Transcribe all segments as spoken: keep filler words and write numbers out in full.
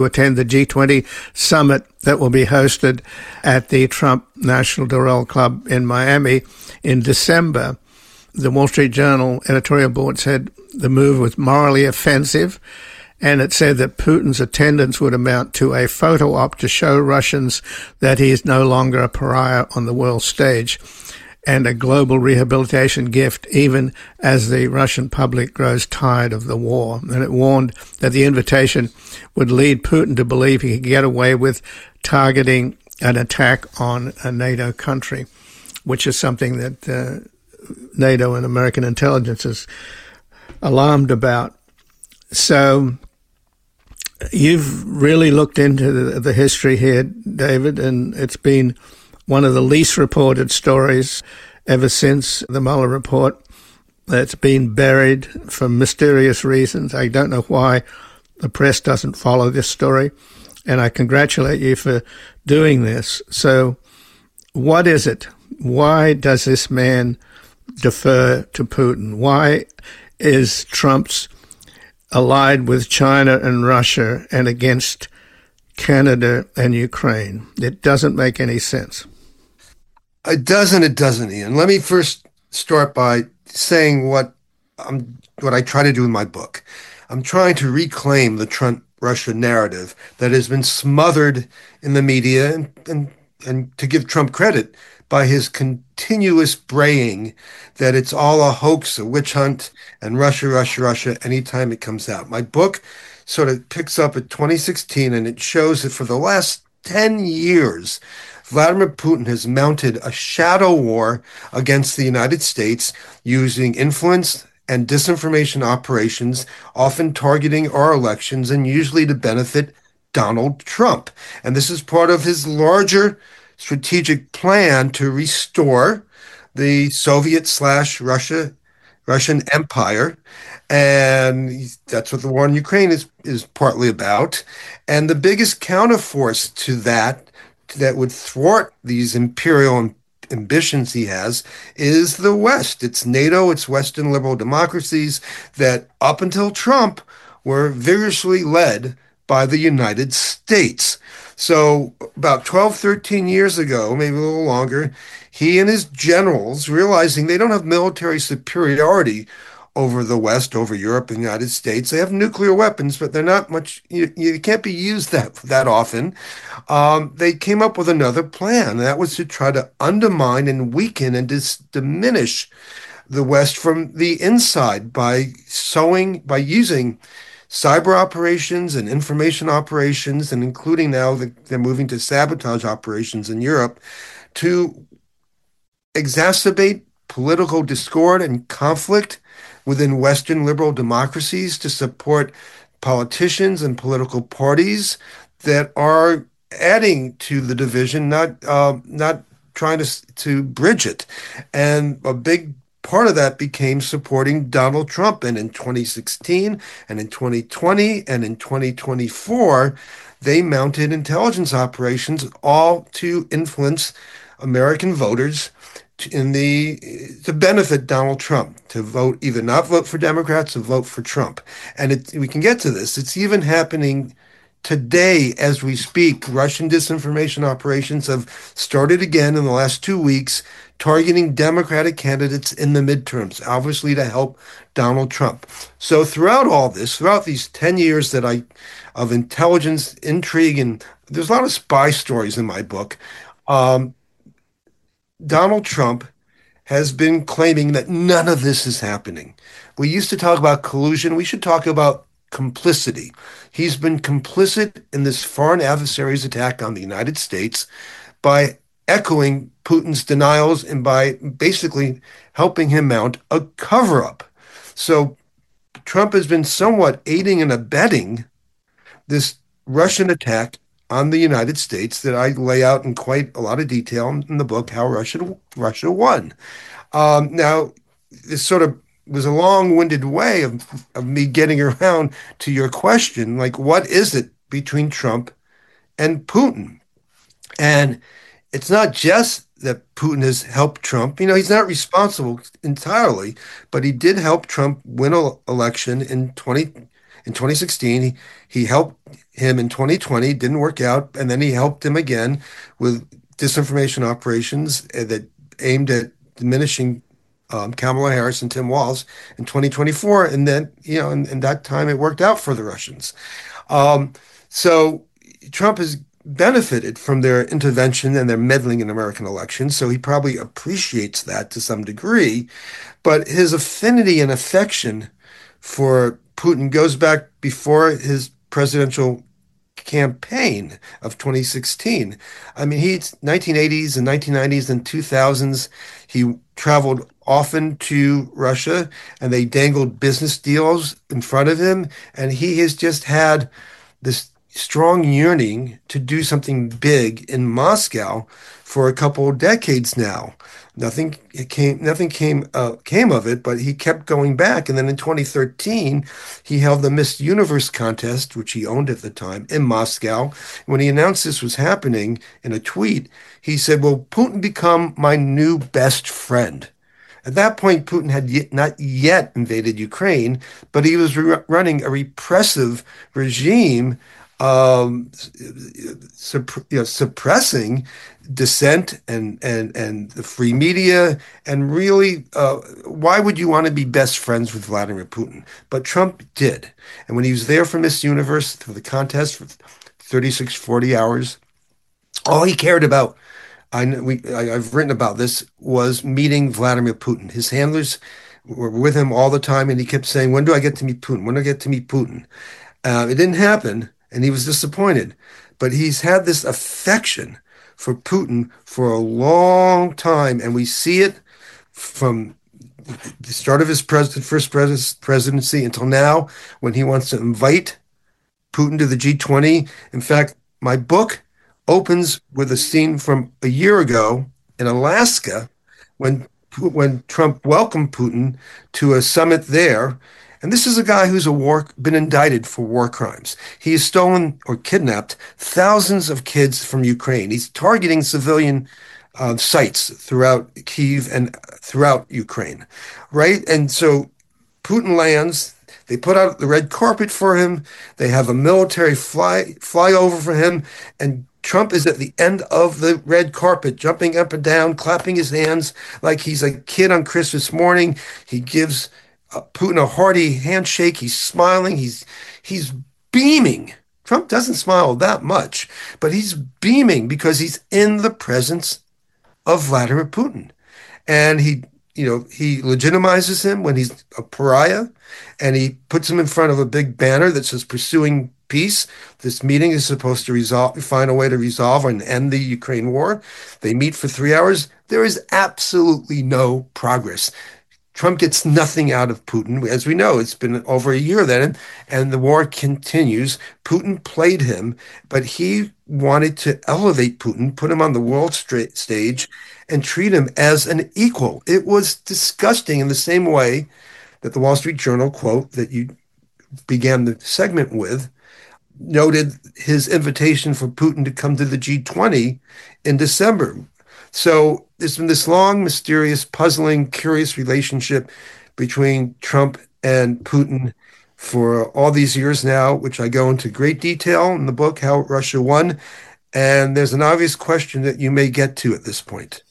attend the G twenty summit that will be hosted at the Trump National Doral Club in Miami in December. The Wall Street Journal editorial board said the move was morally offensive, and it said that Putin's attendance would amount to a photo op to show Russians that he is no longer a pariah on the world stage, and a global rehabilitation gift even as the Russian public grows tired of the war. And it warned that the invitation would lead Putin to believe he could get away with targeting an attack on a NATO country, which is something that uh, NATO and American intelligence is alarmed about. So you've really looked into the, the history here, David, and it's been one of the least reported stories ever since the Mueller report. It's been buried for mysterious reasons. I don't know why the press doesn't follow this story, and I congratulate you for doing this. So what is it? Why does this man defer to Putin? Why is Trump's allied with China and Russia and against Canada and Ukraine? It doesn't make any sense. It doesn't, it doesn't, Ian. Let me first start by saying what I'm, what I try to do in my book. I'm trying to reclaim the Trump-Russia narrative that has been smothered in the media, and, and, and to give Trump credit, by his continuous braying that it's all a hoax, a witch hunt, and Russia, Russia, Russia, anytime it comes out. My book sort of picks up at twenty sixteen, and it shows that for the last ten years, Vladimir Putin has mounted a shadow war against the United States using influence and disinformation operations, often targeting our elections and usually to benefit Donald Trump. And this is part of his larger strategic plan to restore the Soviet slash Russia, Russian empire. And that's what the war in Ukraine is, is partly about. And the biggest counterforce to that, that would thwart these imperial ambitions he has, is the West. It's NATO, it's Western liberal democracies that up until Trump were vigorously led by the United States. So about twelve, thirteen years ago, maybe a little longer, he and his generals, realizing they don't have military superiority over the West, over Europe and the United States. They have nuclear weapons, but they're not much, you, you can't be used that, that often. Um, they came up with another plan, and that was to try to undermine and weaken and dis- diminish the West from the inside by sowing, by using cyber operations and information operations, and including now the, they're moving to sabotage operations in Europe, to exacerbate political discord and conflict within Western liberal democracies, to support politicians and political parties that are adding to the division, not uh, not trying to to bridge it. And a big part of that became supporting Donald Trump. And in twenty sixteen and in twenty twenty and in twenty twenty-four, they mounted intelligence operations all to influence American voters in the to benefit Donald Trump, to vote, either not vote for Democrats or vote for Trump. And it, we can get to this. It's even happening today as we speak. Russian disinformation operations have started again in the last two weeks, targeting Democratic candidates in the midterms, obviously to help Donald Trump. So throughout all this, throughout these ten years that I of intelligence intrigue, and there's a lot of spy stories in my book, um, Donald Trump has been claiming that none of this is happening. We used to talk about collusion. We should talk about complicity. He's been complicit in this foreign adversary's attack on the United States by echoing Putin's denials and by basically helping him mount a cover-up. So Trump has been somewhat aiding and abetting this Russian attack on the United States that I lay out in quite a lot of detail in the book, How Russia Russia Won. Um, now, this sort of was a long-winded way of, of me getting around to your question, like, what is it between Trump and Putin? And it's not just that Putin has helped Trump. You know, he's not responsible entirely, but he did help Trump win an election in twenty in twenty sixteen. He, he helped him in twenty twenty, didn't work out, and then he helped him again with disinformation operations that aimed at diminishing um, Kamala Harris and Tim Walz in twenty twenty-four. And then, you know, in, in that time, it worked out for the Russians. Um, so Trump has benefited from their intervention and their meddling in American elections. So he probably appreciates that to some degree. But his affinity and affection for Putin goes back before his presidential campaign of twenty sixteen. I mean, he's nineteen eighties and nineteen nineties and two thousands. He traveled often to Russia and they dangled business deals in front of him. And he has just had this strong yearning to do something big in Moscow for a couple of decades now. Nothing came, nothing came, uh, came of it, but he kept going back. And then in twenty thirteen, he held the Miss Universe contest, which he owned at the time, in Moscow. When he announced this was happening in a tweet, he said, "Will Putin become my new best friend?" At that point, Putin had yet, not yet invaded Ukraine, but he was re- running a repressive regime, um, supp- you know, suppressing dissent and, and, and the free media. And really, uh, why would you want to be best friends with Vladimir Putin? But Trump did. And when he was there for Miss Universe, for the contest for thirty-six, forty hours, all he cared about, I, we, I, I've written about this, was meeting Vladimir Putin. His handlers were with him all the time, and he kept saying, "When do I get to meet Putin? When do I get to meet Putin?" Uh, it didn't happen, and he was disappointed. But he's had this affection for Putin for a long time, and we see it from the start of his pres- first pres- presidency until now, when he wants to invite Putin to the G twenty. In fact, my book opens with a scene from a year ago in Alaska when when Trump welcomed Putin to a summit there. And this is a guy who's a war, been indicted for war crimes. He has stolen or kidnapped thousands of kids from Ukraine. He's targeting civilian uh, sites throughout Kyiv and throughout Ukraine, right? And so Putin lands. They put out the red carpet for him. They have a military fly flyover for him, and Trump is at the end of the red carpet, jumping up and down, clapping his hands like he's a kid on Christmas morning. He gives uh, Putin a hearty handshake. He's smiling. He's he's beaming. Trump doesn't smile that much, but he's beaming because he's in the presence of Vladimir Putin, and he. You know, he legitimizes him when he's a pariah, and he puts him in front of a big banner that says "Pursuing Peace." This meeting is supposed to resolve, find a way to resolve and end the Ukraine war. They meet for three hours. There is absolutely no progress. Trump gets nothing out of Putin. As we know, it's been over a year then, and the war continues. Putin played him, but he wanted to elevate Putin, put him on the world stra- stage, and treat him as an equal. It was disgusting in the same way that the Wall Street Journal quote that you began the segment with noted his invitation for Putin to come to the G twenty in December. So there's been this long, mysterious, puzzling, curious relationship between Trump and Putin for all these years now, which I go into great detail in the book, How Russia Won. And there's an obvious question that you may get to at this point.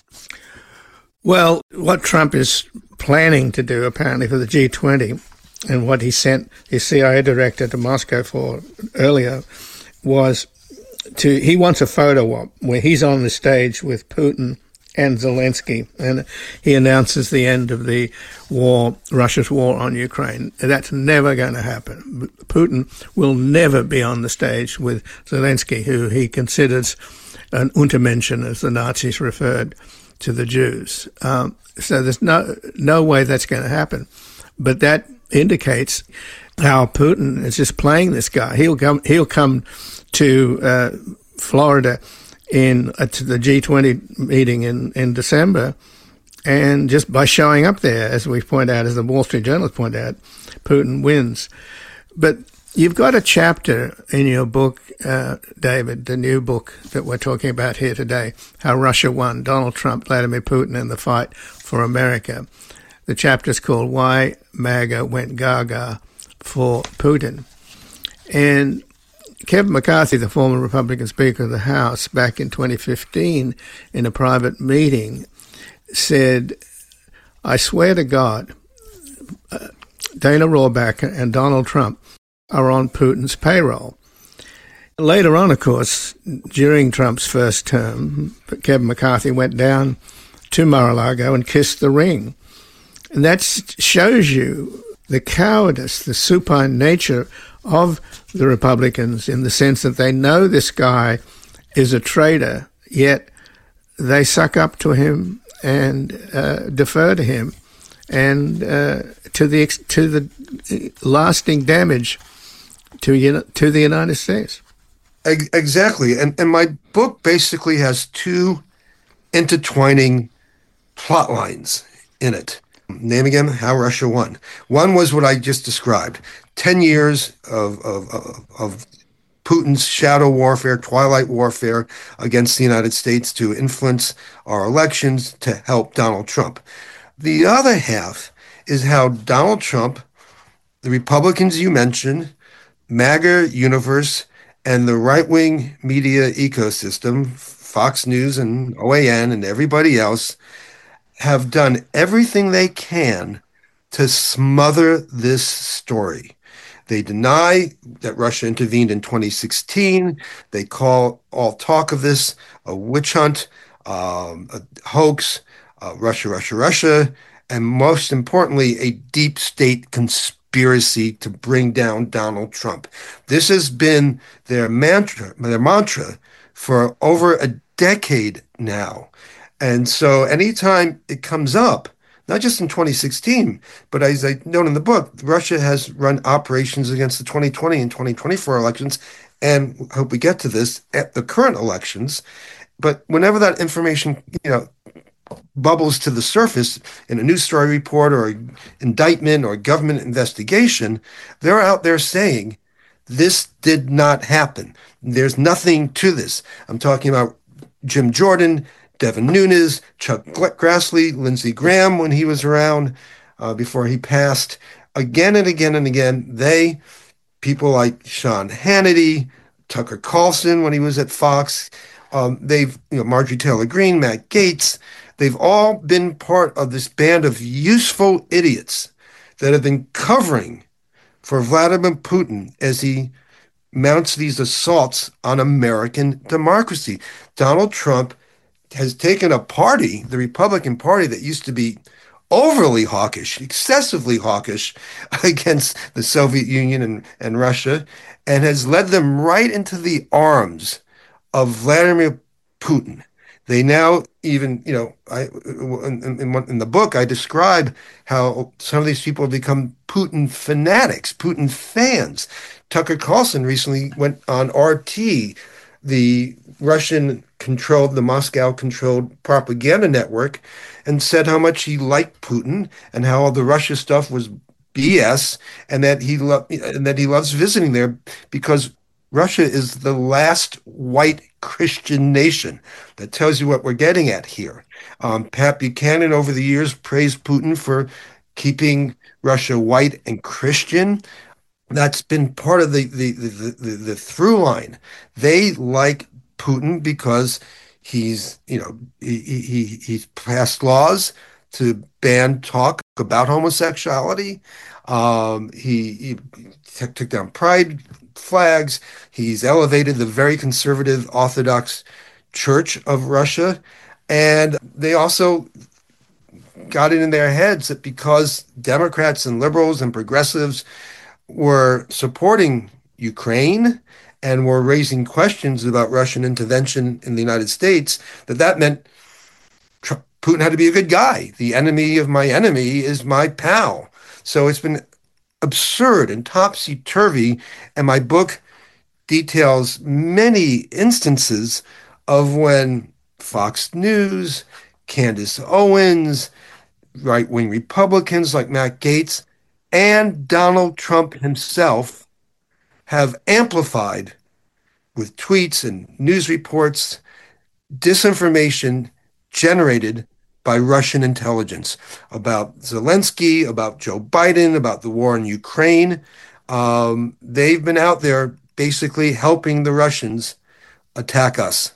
Well, what Trump is planning to do, apparently, for the G twenty, and what he sent his C I A director to Moscow for earlier, was to, he wants a photo op where he's on the stage with Putin and Zelensky, and he announces the end of the war, Russia's war on Ukraine. That's never going to happen. Putin will never be on the stage with Zelensky, who he considers an Untermenschen, as the Nazis referred to the Jews. Um, so there's no no way that's going to happen. But that indicates how Putin is just playing this guy. He'll come. He'll come to uh, Florida in uh, to the G twenty meeting in, in December, and just by showing up there, as we point out, as the Wall Street Journal point out, Putin wins. But you've got a chapter in your book, uh, David, the new book that we're talking about here today, How Russia Won, Donald Trump, Vladimir Putin, and the Fight for America. The chapter is called Why MAGA Went Gaga for Putin. And Kevin McCarthy, the former Republican Speaker of the House, back in twenty fifteen in a private meeting said, I swear to God, uh, Dana Rohrabacher and Donald Trump are on Putin's payroll. Later on, of course, during Trump's first term, Kevin McCarthy went down to Mar-a-Lago and kissed the ring. And that shows you the cowardice, the supine nature of the Republicans in the sense that they know this guy is a traitor, yet they suck up to him and uh, defer to him, and uh, to the to the lasting damage to to the United States. Exactly, and and my book basically has two intertwining plot lines in it. Name again, How Russia Won. One was what I just described: ten years of of of, of Putin's shadow warfare, twilight warfare against the United States to influence our elections to help Donald Trump. The other half is how Donald Trump, the Republicans you mentioned, MAGA universe, and the right-wing media ecosystem, Fox News and O A N and everybody else, have done everything they can to smother this story. They deny that Russia intervened in twenty sixteen. They call all talk of this a witch hunt, um, a hoax, uh, Russia, Russia, Russia, and most importantly, a deep state conspiracy to bring down Donald Trump. This has been their mantra, their mantra for over a decade now. And so anytime it comes up, not just in twenty sixteen, but as I note in the book, Russia has run operations against the twenty twenty and twenty twenty-four elections, and I hope we get to this, at the current elections. But whenever that information, you know, bubbles to the surface in a news story report or indictment or government investigation, they're out there saying, this did not happen. There's nothing to this. I'm talking about Jim Jordan, Devin Nunes, Chuck Grassley, Lindsey Graham when he was around uh, before he passed. Again and again and again, they, people like Sean Hannity, Tucker Carlson when he was at Fox, um, they've, you know, Marjorie Taylor Greene, Matt Gaetz, they've all been part of this band of useful idiots that have been covering for Vladimir Putin as he mounts these assaults on American democracy. Donald Trump has taken a party, the Republican Party, that used to be overly hawkish, excessively hawkish against the Soviet Union and, and Russia, and has led them right into the arms of Vladimir Putin. They now even, you know, I in, in, in the book, I describe how some of these people have become Putin fanatics, Putin fans. Tucker Carlson recently went on R T, the Russian-controlled, the Moscow-controlled propaganda network, and said how much he liked Putin and how all the Russia stuff was B S, and that he lo- and that he loves visiting there because Russia is the last white Christian nation. That tells you what we're getting at here. Um, Pat Buchanan over the years praised Putin for keeping Russia white and Christian. That's been part of the the, the, the, the through line. They like Putin because he's, you know, he, he he's passed laws to ban talk about homosexuality. Um, he, he t- took down pride flags. He's elevated the very conservative Orthodox Church of Russia. And they also got it in their heads that because Democrats and liberals and progressives were supporting Ukraine and were raising questions about Russian intervention in the United States, that that meant Trump, Putin had to be a good guy. The enemy of my enemy is my pal. So it's been absurd and topsy-turvy, and my book details many instances of when Fox News, Candace Owens, right-wing Republicans like Matt Gaetz, and Donald Trump himself have amplified with tweets and news reports disinformation generated by Russian intelligence about Zelensky, about Joe Biden, about the war in Ukraine. Um, they've been out there basically helping the Russians attack us.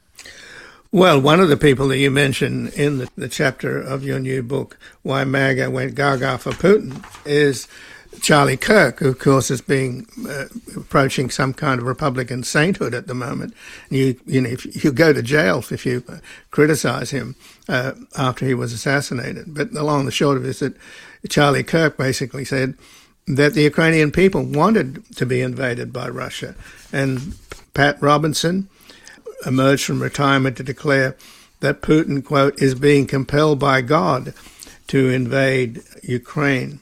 Well, one of the people that you mention in the, the chapter of your new book, Why MAGA Went Gaga for Putin, is Charlie Kirk, who, of course, is being uh, approaching some kind of Republican sainthood at the moment. You, you know, if you go to jail if you uh, criticize him uh, after he was assassinated. But the long and the short of it is that Charlie Kirk basically said that the Ukrainian people wanted to be invaded by Russia. And Pat Robinson emerged from retirement to declare that Putin, quote, is being compelled by God to invade Ukraine.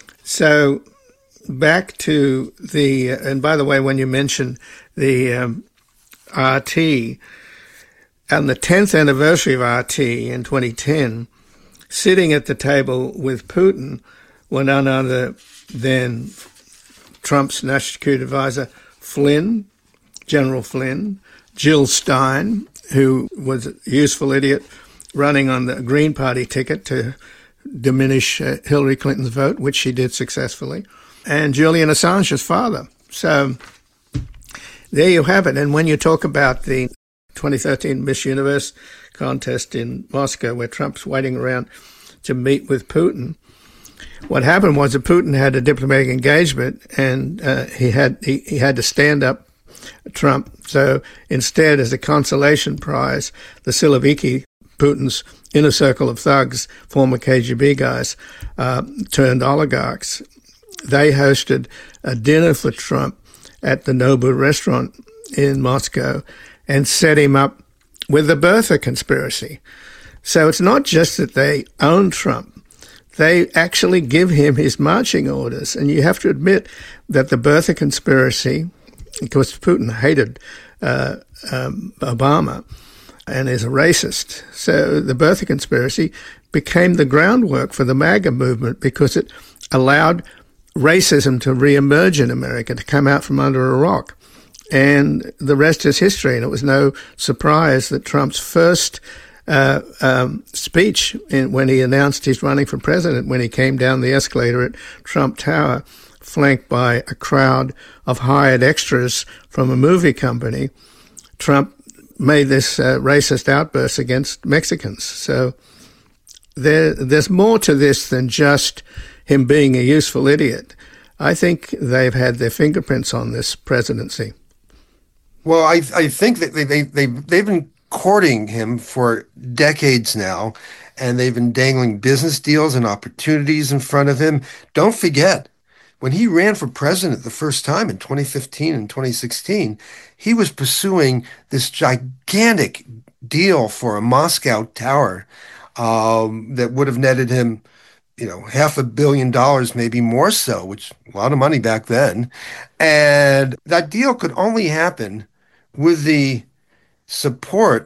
So back to the, and by the way, when you mentioned the um, R T, on the tenth anniversary of R T in twenty ten, sitting at the table with Putin were none other than Trump's national security advisor, Flynn, General Flynn, Jill Stein, who was a useful idiot running on the Green Party ticket to diminish uh, Hillary Clinton's vote, which she did successfully, and Julian Assange's father. So there you have it. And when you talk about the twenty thirteen Miss Universe contest in Moscow, where Trump's waiting around to meet with Putin, what happened was that Putin had a diplomatic engagement, and uh, he had he, he had to stand up Trump. So instead, as a consolation prize, the Siloviki, Putin's inner circle of thugs, former K G B guys, uh, turned oligarchs, they hosted a dinner for Trump at the Nobu restaurant in Moscow and set him up with the birther conspiracy. So it's not just that they own Trump. They actually give him his marching orders. And you have to admit that the birther conspiracy, because Putin hated uh, um, Obama and is a racist. So the birther conspiracy became the groundwork for the MAGA movement because it allowed racism to reemerge in America, to come out from under a rock. And the rest is history. And it was no surprise that Trump's first uh, um, speech in, when he announced he's running for president, when he came down the escalator at Trump Tower, flanked by a crowd of hired extras from a movie company, Trump made this uh, racist outburst against Mexicans. So there, there's more to this than just him being a useful idiot. I think they've had their fingerprints on this presidency. Well, I I think that they, they, they, they've been courting him for decades now, and they've been dangling business deals and opportunities in front of him. Don't forget, when he ran for president the first time in twenty fifteen and twenty sixteen, he was pursuing this gigantic deal for a Moscow tower um, that would have netted him, you know, half a billion dollars, maybe more so, which a lot of money back then. And that deal could only happen with the support,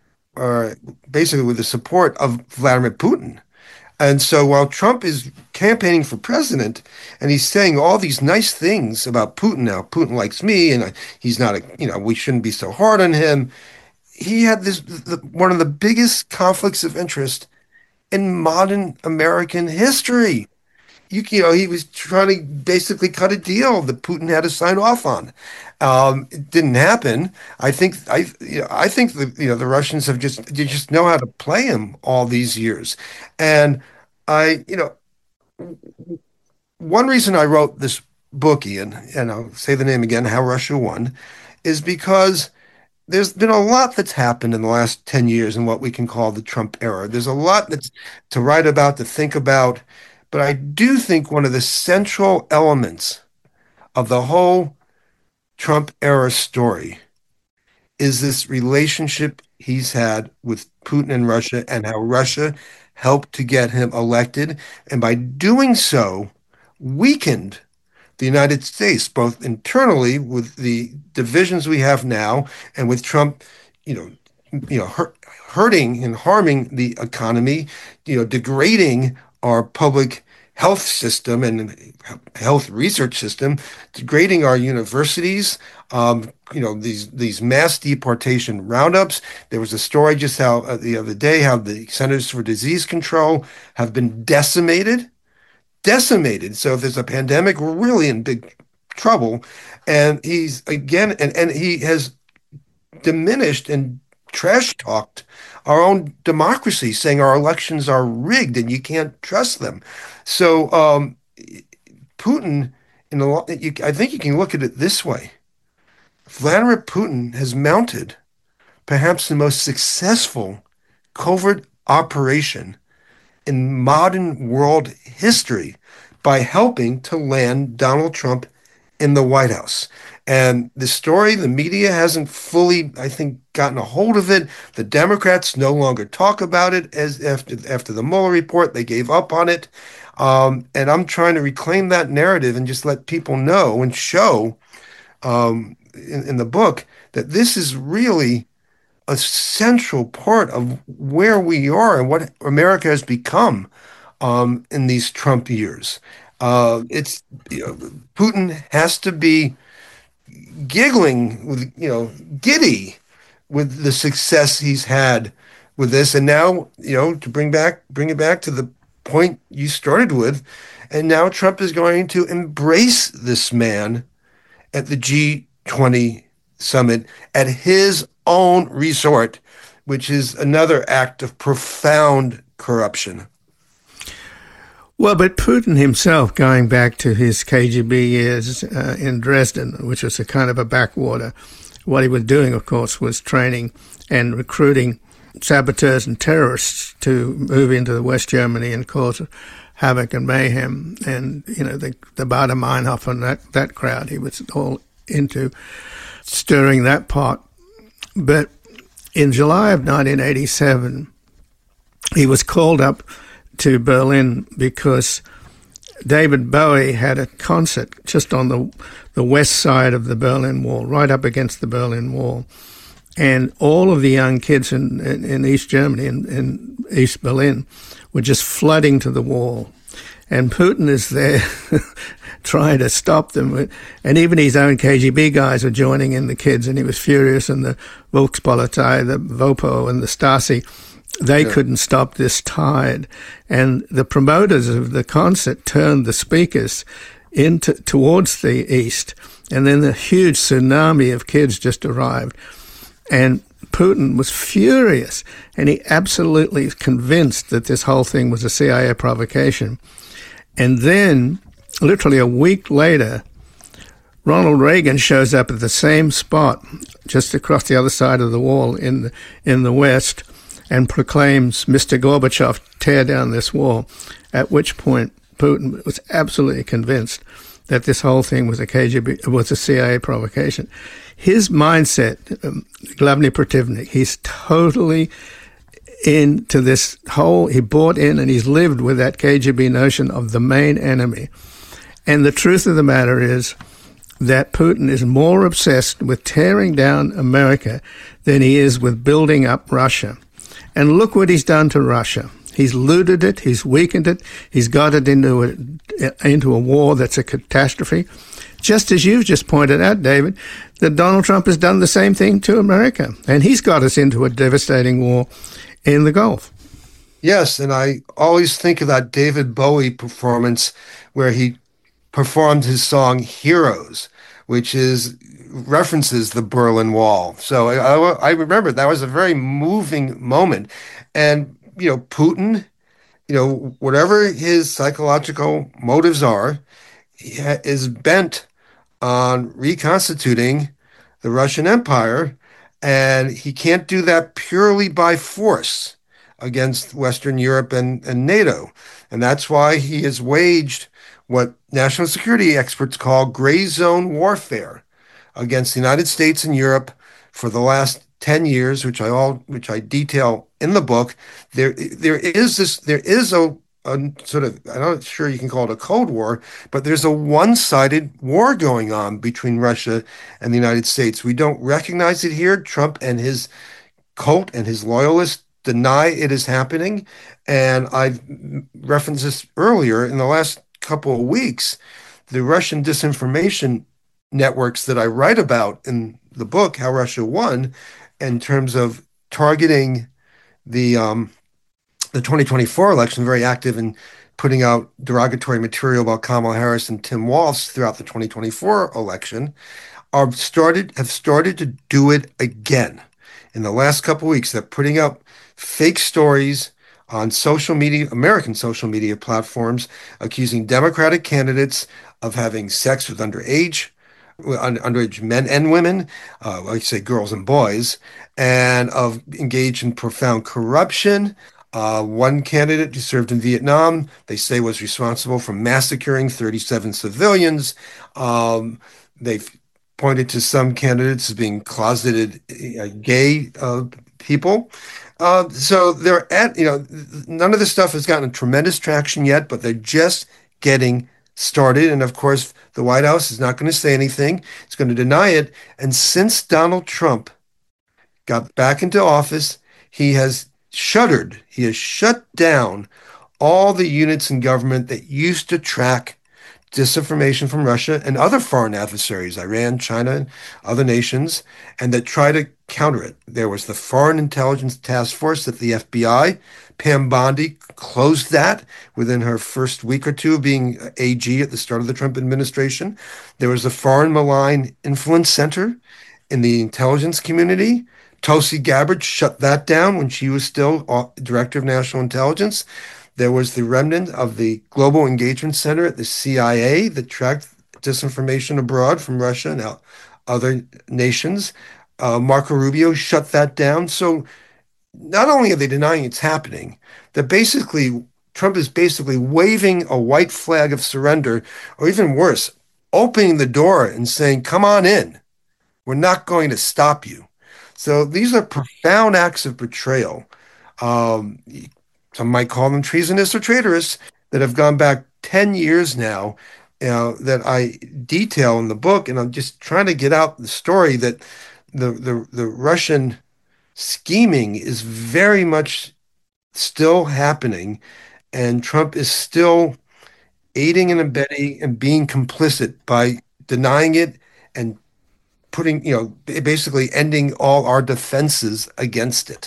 or basically with the support of Vladimir Putin. And so while Trump is campaigning for president and he's saying all these nice things about Putin now, Putin likes me and he's not a, you know, we shouldn't be so hard on him. He had this, the, one of the biggest conflicts of interest in modern American history. You, you know, he was trying to basically cut a deal that Putin had to sign off on. Um, it didn't happen. I think I, you know, I think the you know the Russians have just they just know how to play him all these years, and I you know one reason I wrote this book, Ian, and I'll say the name again, How Russia Won, is because there's been a lot that's happened in the last ten years in what we can call the Trump era. There's a lot that's to write about, to think about, but I do think one of the central elements of the whole Trump era story is this relationship he's had with Putin and Russia and how Russia helped to get him elected. And by doing so, weakened the United States, both internally with the divisions we have now and with Trump, you know, you know, hurt, hurting and harming the economy, you know, degrading our public health system and health research system, degrading our universities, um, you know, these these mass deportation roundups. There was a story just how uh, the other day how the Centers for Disease Control have been decimated, decimated. So if there's a pandemic, we're really in big trouble. And he's again, and, and he has diminished and trash talked our own democracy, saying our elections are rigged and you can't trust them. So um, Putin, in a lot, you, I think you can look at it this way: Vladimir Putin has mounted perhaps the most successful covert operation in modern world history by helping to land Donald Trump in the White House. And the story, the media hasn't fully, I think, gotten a hold of it. The Democrats no longer talk about it as after after the Mueller report. They gave up on it. Um, and I'm trying to reclaim that narrative and just let people know and show um, in, in the book that this is really a central part of where we are and what America has become um, in these Trump years. Uh, it's you know, Putin has to be giggling with you know giddy with the success he's had with this, and now you know to bring back bring it back to the point you started with, and now Trump is going to embrace this man at the G twenty summit at his own resort, which is another act of profound corruption. Well, but Putin himself, going back to his K G B years uh, in Dresden, which was a kind of a backwater, what he was doing, of course, was training and recruiting saboteurs and terrorists to move into West Germany and cause havoc and mayhem. And, you know, the, the Baader Meinhof and that, that crowd, he was all into stirring that pot. But in July of nineteen eighty-seven, he was called up to Berlin because David Bowie had a concert just on the the west side of the Berlin Wall, right up against the Berlin Wall. And all of the young kids in, in, in East Germany, in, in East Berlin, were just flooding to the wall. And Putin is there trying to stop them. And even his own K G B guys were joining in the kids, and he was furious. And the Volkspolizei, the Vopo, and the Stasi, they yeah. couldn't stop this tide. And the promoters of the concert turned the speakers into towards the east. And then the huge tsunami of kids just arrived. And Putin was furious. And he absolutely was convinced that this whole thing was a C I A provocation. And then, literally a week later, Ronald Reagan shows up at the same spot, just across the other side of the wall in the, in the West, and proclaims, "Mister Gorbachev, tear down this wall," at which point Putin was absolutely convinced that this whole thing was a K G B, was a C I A provocation. His mindset, um, Glavny Protivnik, he's totally into this whole, he bought in and he's lived with that K G B notion of the main enemy. And the truth of the matter is that Putin is more obsessed with tearing down America than he is with building up Russia. And look what he's done to Russia. He's looted it, he's weakened it, he's got it into a, into a war that's a catastrophe. Just as you've just pointed out, David, that Donald Trump has done the same thing to America. And he's got us into a devastating war in the Gulf. Yes, and I always think of that David Bowie performance where he performed his song Heroes, which is references the Berlin Wall. So I, I remember that was a very moving moment. And, you know, Putin, you know, whatever his psychological motives are, he ha- is bent on reconstituting the Russian Empire. And he can't do that purely by force against Western Europe and, and NATO. And that's why he has waged what national security experts call gray zone warfare against the United States and Europe for the last ten years, which I all which I detail in the book. There there is this there is a, a sort of, I'm not sure you can call it a Cold War, but there's a one-sided war going on between Russia and the United States. We don't recognize it here. Trump and his cult and his loyalists deny it is happening. And I referenced this earlier in the last couple of weeks. The Russian disinformation networks that I write about in the book, How Russia Won, in terms of targeting the um, the twenty twenty-four election, very active in putting out derogatory material about Kamala Harris and Tim Walz throughout the twenty twenty-four election, are started have started to do it again in the last couple of weeks. They're putting up fake stories on social media, American social media platforms, accusing Democratic candidates of having sex with underage, underage men and women, uh, like say girls and boys, and of engaged in profound corruption. Uh, one candidate who served in Vietnam, they say, was responsible for massacring thirty-seven civilians. Um, they've pointed to some candidates as being closeted uh, gay uh, people. Uh, so they're at, you know, none of this stuff has gotten tremendous traction yet, but they're just getting started. And of course, the White House is not going to say anything. It's going to deny it. And since Donald Trump got back into office, he has shuttered, he has shut down all the units in government that used to track disinformation from Russia and other foreign adversaries, Iran, China, and other nations, and that try to counter it. There was the Foreign Intelligence Task Force at the F B I. Pam Bondi closed that within her first week or two of being A G at the start of the Trump administration. There was the Foreign Malign Influence Center in the intelligence community. Tulsi Gabbard shut that down when she was still Director of National Intelligence. There was the remnant of the Global Engagement Center at the C I A that tracked disinformation abroad from Russia and other nations. Uh, Marco Rubio shut that down. So not only are they denying it's happening, they're basically, Trump is basically waving a white flag of surrender, or even worse, opening the door and saying, come on in. We're not going to stop you. So these are profound acts of betrayal. Um, Some might call them treasonous or traitorous, that have gone back ten years now, you know, that I detail in the book. And I'm just trying to get out the story that the, the, the Russian scheming is very much still happening. And Trump is still aiding and abetting and being complicit by denying it and putting, you know, basically ending all our defenses against it.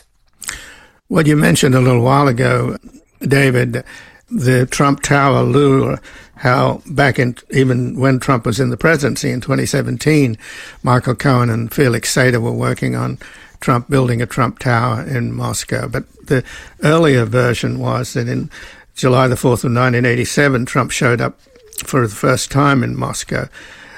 Well, you mentioned a little while ago, David, the Trump Tower lure, how back in, even when Trump was in the presidency in twenty seventeen, Michael Cohen and Felix Sater were working on Trump building a Trump Tower in Moscow. But the earlier version was that in July the fourth of nineteen eighty-seven, Trump showed up for the first time in Moscow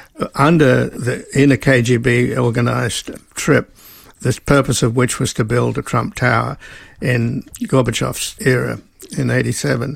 under the, in a K G B organized trip, the purpose of which was to build a Trump Tower in Gorbachev's era in eighty-seven.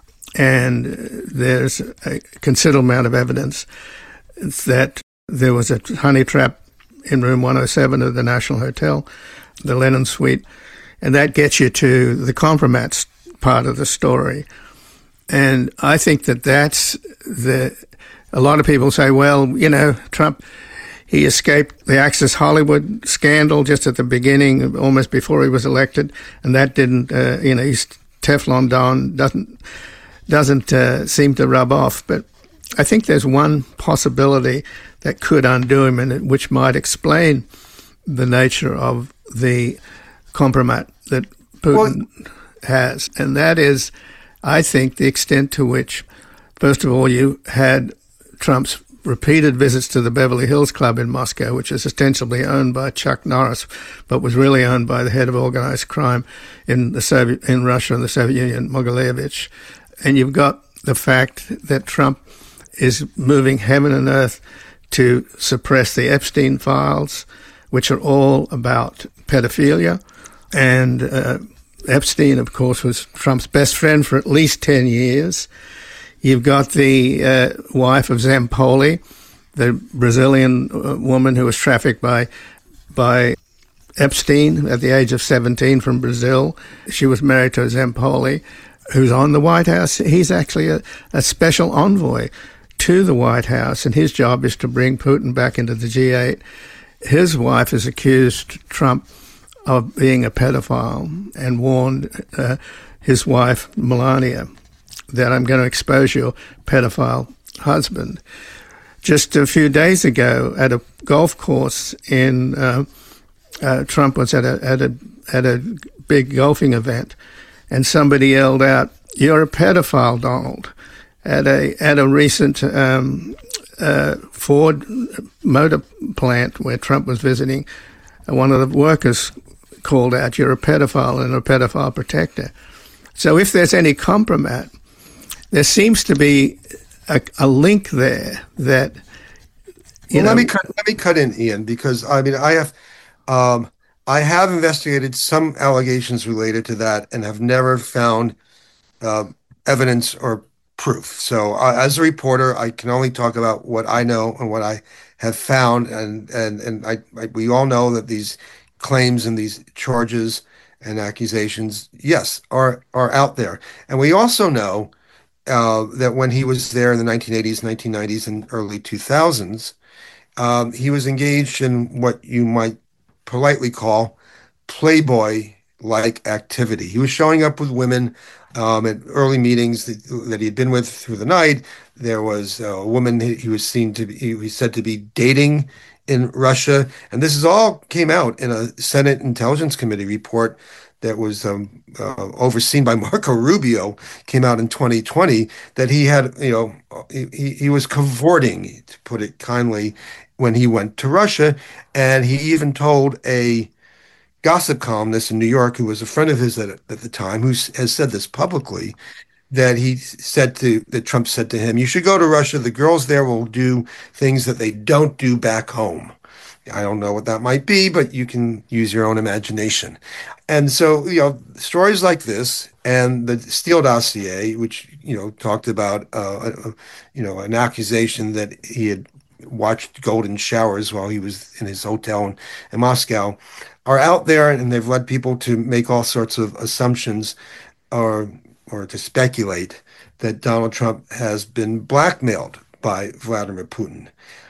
And there's a considerable amount of evidence that there was a honey trap in room one oh seven of the National Hotel, the Lenin Suite, and that gets you to the Kompromat part of the story. And I think that that's the, a lot of people say, well, you know, Trump, he escaped the Access Hollywood scandal just at the beginning, almost before he was elected, and that didn't, uh, you know, he's Teflon Don, doesn't doesn't uh, seem to rub off. But I think there's one possibility that could undo him, and which might explain the nature of the compromat that Putin well, has, and that is, I think, the extent to which, first of all, you had Trump's repeated visits to the Beverly Hills Club in Moscow, which is ostensibly owned by Chuck Norris, but was really owned by the head of organized crime in the Soviet, in Russia and the Soviet Union, Mogilevich. And you've got the fact that Trump is moving heaven and earth to suppress the Epstein files, which are all about pedophilia. And uh, Epstein, of course, was Trump's best friend for at least ten years. You've got the uh, wife of Zampoli, the Brazilian uh, woman who was trafficked by by Epstein at the age of seventeen from Brazil. She was married to Zampoli, who's on the White House. He's actually a, a special envoy to the White House, and his job is to bring Putin back into the G eight. His wife has accused Trump of being a pedophile and warned uh, his wife, Melania, that I'm going to expose your pedophile husband. Just a few days ago, at a golf course in, uh, uh, Trump was at a, at a, at a big golfing event, and somebody yelled out, you're a pedophile, Donald. At a at a recent um, uh, Ford motor plant where Trump was visiting, one of the workers called out, "You're a pedophile and a pedophile protector." So if there's any compromise, there seems to be a, a link there that, you well, know. Let me cut, let me cut in, Ian, because I mean I have um, I have investigated some allegations related to that and have never found uh, evidence or proof. So uh, as a reporter, I can only talk about what I know and what I have found, and and and I, I we all know that these claims and these charges and accusations, yes, are are out there, and we also know uh, that when he was there in the nineteen eighties, nineteen nineties, and early two thousands, um, he was engaged in what you might politely call Playboy-like activity. He was showing up with women um, at early meetings that, that he had been with through the night. There was a woman he, he was seen to be, he was said to be dating in Russia. And this is all came out in a Senate Intelligence Committee report that was um, uh, overseen by Marco Rubio, came out in twenty twenty, that he had, you know, he, he was cavorting, to put it kindly, when he went to Russia. And he even told a gossip columnist in New York, who was a friend of his at, at the time, who has said this publicly, that he said to, that Trump said to him, "You should go to Russia. The girls there will do things that they don't do back home." I don't know what that might be, but you can use your own imagination. And so, you know, stories like this and the Steele dossier, which, you know, talked about, uh, a, you know, an accusation that he had watched golden showers while he was in his hotel in, in Moscow, are out there, and they've led people to make all sorts of assumptions or or to speculate that Donald Trump has been blackmailed by Vladimir Putin.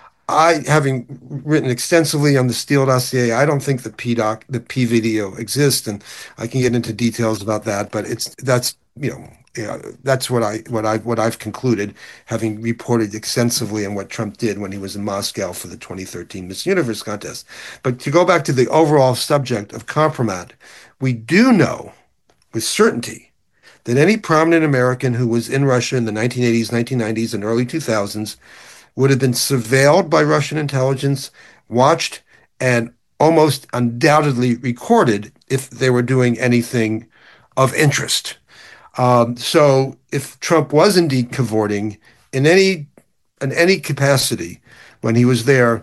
I, having written extensively on the Steele dossier, I don't think the P doc, the P video exists, and I can get into details about that. But it's that's you know yeah, that's what I what I what I've concluded, having reported extensively on what Trump did when he was in Moscow for the twenty thirteen Miss Universe contest. But to go back to the overall subject of compromat, we do know with certainty that any prominent American who was in Russia in the nineteen eighties, nineteen nineties, and early two thousands would have been surveilled by Russian intelligence, watched, and almost undoubtedly recorded if they were doing anything of interest. Um, so if Trump was indeed cavorting in any in any capacity when he was there,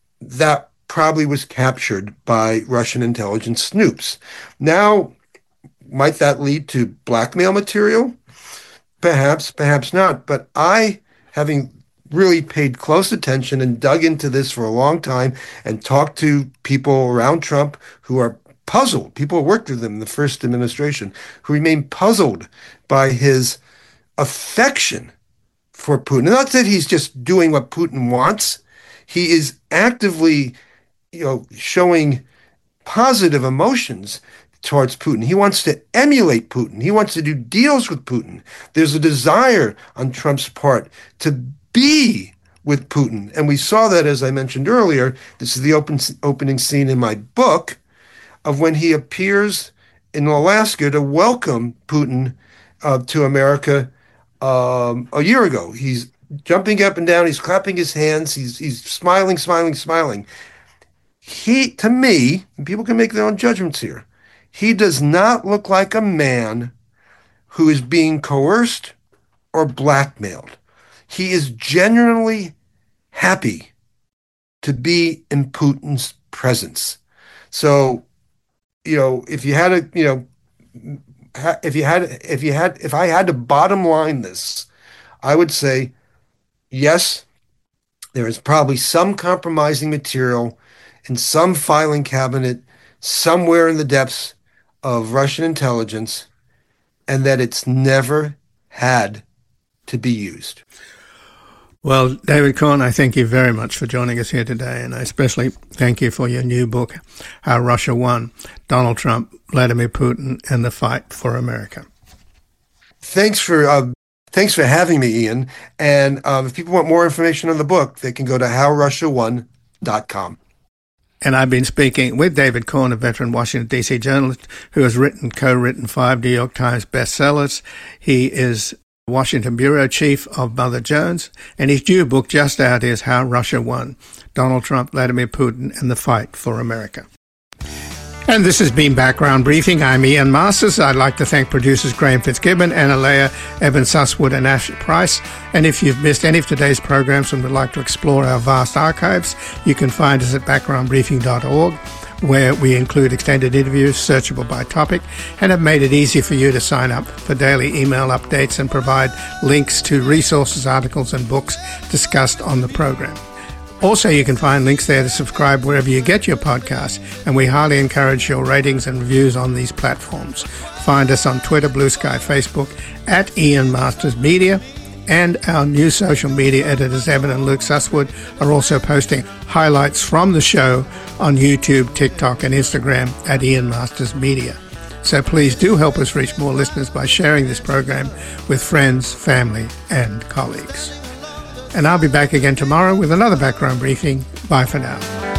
that probably was captured by Russian intelligence snoops. Now, might that lead to blackmail material? Perhaps, perhaps not. But I, having really paid close attention and dug into this for a long time and talked to people around Trump who are puzzled, people who worked with him in the first administration, who remain puzzled by his affection for Putin. Not that he's just doing what Putin wants. He is actively, you know, showing positive emotions towards Putin. He wants to emulate Putin. He wants to do deals with Putin. There's a desire on Trump's part to be with Putin. And we saw that, as I mentioned earlier. This is the open, opening scene in my book of when he appears in Alaska to welcome Putin uh, to America um, a year ago. He's jumping up and down. He's clapping his hands. He's he's smiling, smiling, smiling. He, to me, and people can make their own judgments here, he does not look like a man who is being coerced or blackmailed. He is genuinely happy to be in Putin's presence. So, you know, if you had a, you know, if you had, if you had, if I had to bottom line this, I would say, yes, there is probably some compromising material in some filing cabinet somewhere in the depths of Russian intelligence, and that it's never had to be used. Well, David Corn, I thank you very much for joining us here today, and I especially thank you for your new book, How Russia Won, Donald Trump, Vladimir Putin, and the Fight for America. Thanks for uh, thanks for having me, Ian. And uh, if people want more information on the book, they can go to how russia won dot com. And I've been speaking with David Corn, a veteran Washington, D C journalist who has written, co-written five New York Times bestsellers. He is Washington bureau chief of Mother Jones, and his new book just out is How Russia Won, Donald Trump, Vladimir Putin, and the Fight for America. And this has been Background Briefing. I'm Ian Masters. I'd like to thank producers Graham Fitzgibbon, Anna Leah, Evan Susswood, and Ash Price. And if you've missed any of today's programs and would like to explore our vast archives, you can find us at background briefing dot org, where we include extended interviews searchable by topic and have made it easy for you to sign up for daily email updates and provide links to resources, articles, and books discussed on the program. Also, you can find links there to subscribe wherever you get your podcasts, and we highly encourage your ratings and reviews on these platforms. Find us on Twitter, Blue Sky, Facebook, at Ian Masters Media, and our new social media editors, Evan and Luke Susswood, are also posting highlights from the show on YouTube, TikTok, and Instagram at Ian Masters Media. So please do help us reach more listeners by sharing this program with friends, family, and colleagues. And I'll be back again tomorrow with another background briefing. Bye for now.